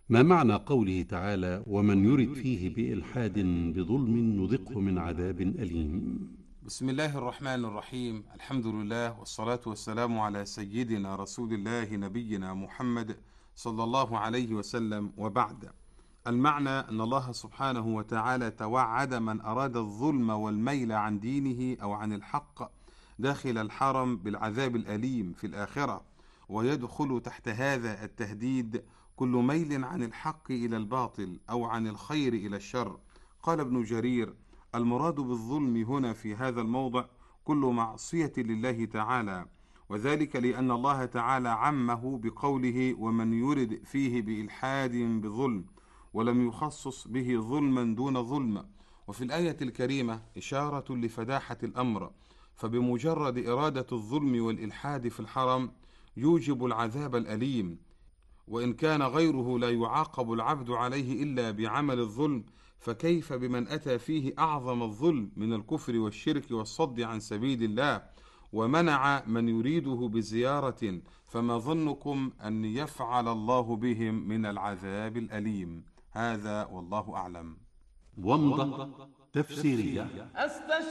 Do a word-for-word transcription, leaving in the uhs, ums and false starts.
ما معنى قوله تعالى: ومن يرد فيه بإلحاد بظلم نذقه من عذاب أليم؟ بسم الله الرحمن الرحيم. الحمد لله والصلاة والسلام على سيدنا رسول الله نبينا محمد صلى الله عليه وسلم، وبعد. المعنى أن الله سبحانه وتعالى توعد من أراد الظلم والميل عن دينه أو عن الحق داخل الحرم بالعذاب الأليم في الآخرة، ويدخل تحت هذا التهديد كل ميل عن الحق إلى الباطل أو عن الخير إلى الشر. قال ابن جرير: المراد بالظلم هنا في هذا الموضع كل معصية لله تعالى، وذلك لأن الله تعالى عمه بقوله: ومن يرد فيه بإلحاد بظلم، ولم يخصص به ظلما دون ظلم. وفي الآية الكريمة إشارة لفداحة الأمر، فبمجرد إرادة الظلم والإلحاد في الحرم يوجب العذاب الأليم، وإن كان غيره لا يعاقب العبد عليه إلا بعمل الظلم، فكيف بمن أتى فيه أعظم الظلم من الكفر والشرك والصد عن سبيل الله، ومنع من يريده بزيارة؟ فما ظنكم أن يفعل الله بهم من العذاب الأليم؟ هذا والله أعلم. ومضة تفسيرية.